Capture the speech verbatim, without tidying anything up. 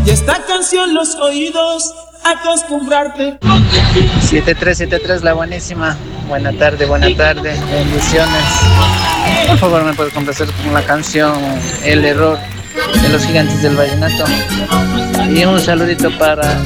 Y esta canción los oídos acostumbrarte. siete tres siete tres, la buenísima. Buena tarde, buena tarde. Bendiciones. Por favor, me puedes complacer con la canción El Error de los Gigantes del Vallenato. Y un saludito para